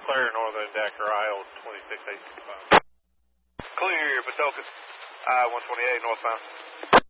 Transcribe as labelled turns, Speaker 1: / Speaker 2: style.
Speaker 1: clear northern Decker, I-26 865.
Speaker 2: Clear, Patoka. I-128 northbound.